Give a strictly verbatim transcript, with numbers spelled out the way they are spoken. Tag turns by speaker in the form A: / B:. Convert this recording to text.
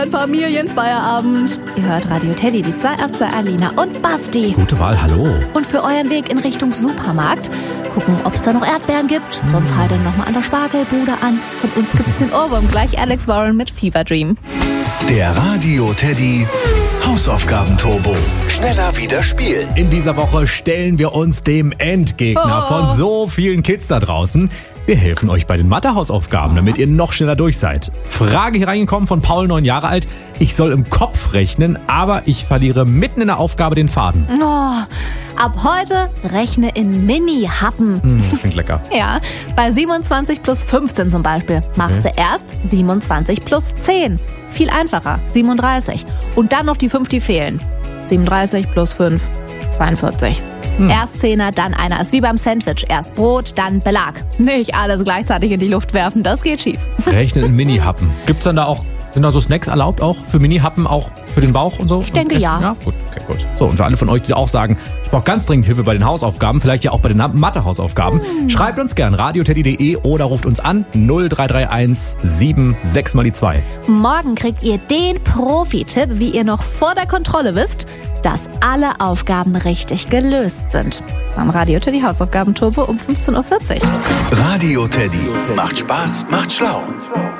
A: Familienfeierabend. Ihr hört Radio Teddy, die zwei ab zwei Alina und Basti.
B: Gute Wahl, hallo.
A: Und für euren Weg in Richtung Supermarkt gucken, ob es da noch Erdbeeren gibt. Sonst haltet noch mal an der Spargelbude an. Von uns gibt's den Ohrwurm. Gleich Alex Warren mit Fever Dream.
C: Der Radio Teddy Hausaufgaben-Turbo. Schneller wieder spielen.
B: In dieser Woche stellen wir uns dem Endgegner
A: Oh.
B: von so vielen Kids da draußen. Wir helfen euch bei den Mathe-Hausaufgaben, damit ihr noch schneller durch seid. Frage hier reingekommen von Paul, neun Jahre alt. Ich soll im Kopf rechnen, aber ich verliere mitten in der Aufgabe den Faden.
A: Oh, ab heute rechne in Mini-Happen.
B: Hm, das klingt lecker.
A: Ja, bei siebenundzwanzig plus fünfzehn zum Beispiel machst
B: Okay.
A: du erst siebenundzwanzig plus zehn. Viel einfacher, siebenunddreißig. Und dann noch die fünf, die fehlen. siebenunddreißig plus fünf, zweiundvierzig.
B: Hm.
A: Erst Zehner, dann Einer. Ist wie beim Sandwich. Erst Brot, dann Belag. Nicht alles gleichzeitig in die Luft werfen, das geht schief.
B: Rechnen in Mini-Happen. Gibt's dann da auch, sind da so Snacks erlaubt auch für Mini-Happen, auch für den Bauch und so?
A: Ich denke,
B: und
A: ja.
B: Ja, gut, okay, gut. So, und für alle von euch, die auch sagen, ich brauche ganz dringend Hilfe bei den Hausaufgaben, vielleicht ja auch bei den Mathe-Hausaufgaben,
A: Hm.
B: schreibt uns gern radioteddy punkt de oder ruft uns an null drei drei eins sieben sechs mal die zwei.
A: Morgen kriegt ihr den Profi-Tipp, wie ihr noch vor der Kontrolle wisst, dass alle Aufgaben richtig gelöst sind. Beim Radio Teddy Hausaufgaben-Turbo um fünfzehn Uhr vierzig.
C: Radio Teddy macht Spaß, macht schlau.